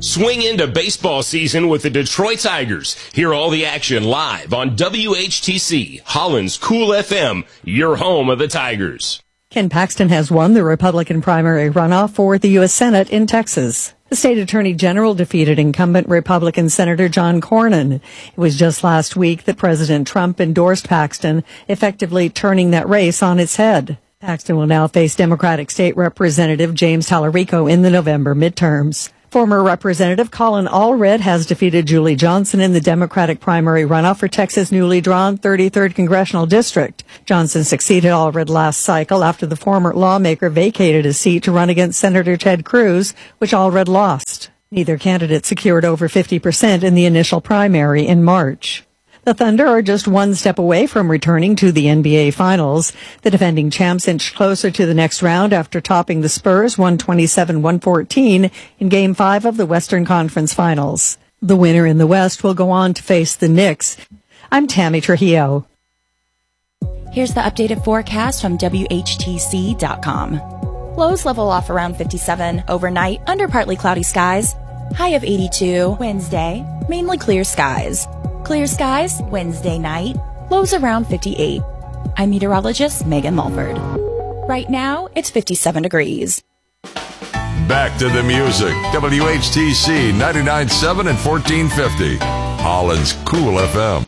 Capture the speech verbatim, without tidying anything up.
Swing into baseball season with the Detroit Tigers. Hear all the action live on W H T C, Holland's Cool F M, your home of the Tigers. Ken Paxton has won the Republican primary runoff for the U S Senate in Texas. The state attorney general defeated incumbent Republican Senator John Cornyn. It was just last week that President Trump endorsed Paxton, effectively turning that race on its head. Paxton will now face Democratic State Representative James Tallarico in the November midterms. Former Representative Colin Allred has defeated Julie Johnson in the Democratic primary runoff for Texas' newly drawn thirty-third Congressional District. Johnson succeeded Allred last cycle after the former lawmaker vacated his seat to run against Senator Ted Cruz, which Allred lost. Neither candidate secured over fifty percent in the initial primary in March. The Thunder are just one step away from returning to the N B A Finals. The defending champs inched closer to the next round after topping the Spurs one twenty-seven one fourteen in Game five of the Western Conference Finals. The winner in the West will go on to face the Knicks. I'm Tammy Trujillo. Here's the updated forecast from W H T C dot com. Lows level off around fifty-seven overnight under partly cloudy skies. High of eighty-two Wednesday, mainly clear skies. Clear skies Wednesday night, lows around fifty-eight. I'm meteorologist Megan Mulford. Right now, it's fifty-seven degrees. Back to the music. W H T C ninety-nine point seven and fourteen fifty. Holland's Cool F M.